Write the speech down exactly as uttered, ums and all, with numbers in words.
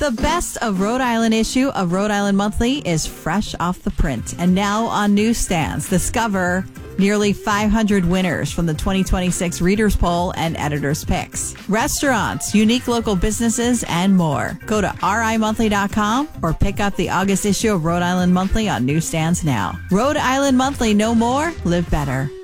The best of Rhode Island issue of Rhode Island Monthly is fresh off the print and now on newsstands. Discover nearly five hundred winners from the twenty twenty-six Readers Poll and Editors Picks. Restaurants, unique local businesses, and more. Go to R I monthly dot com or pick up the August issue of Rhode Island Monthly on newsstands now. Rhode Island Monthly, no more, live better.